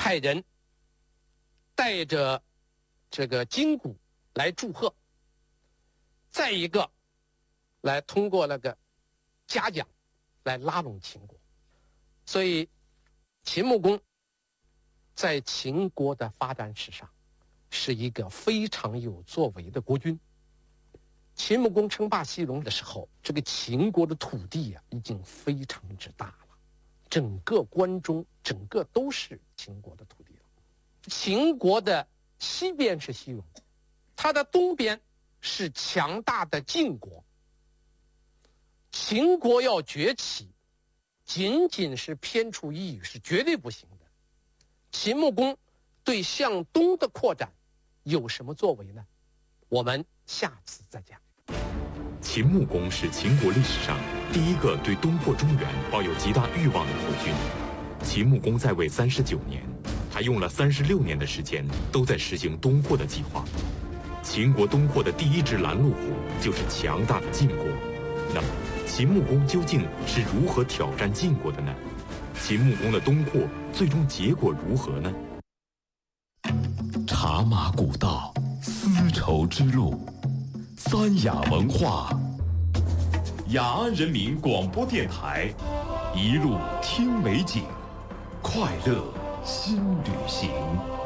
派人带着这个金鼓来祝贺，再一个来通过那个嘉奖来拉拢秦国。所以秦穆公在秦国的发展史上是一个非常有作为的国君。秦穆公称霸西戎的时候，这个秦国的土地已经非常之大了，整个关中整个都是秦国的土地了。秦国的西边是西戎，它的东边是强大的晋国。秦国要崛起，仅仅是偏处一隅是绝对不行的。秦穆公对向东的扩展有什么作为呢？我们下次再讲。 秦穆公是秦国历史上第一个对东扩中原抱有极大欲望的国君。秦穆公在位39年，他用了36年的时间都在实行东扩的计划。秦国东扩的第一只拦路虎就是强大的晋国。那么秦穆公究竟是如何挑战晋国的呢？秦穆公的东扩最终结果如何呢？ 茶马古道，丝绸之路，三雅文化，雅安人民广播电台，一路听美景，快乐新旅行。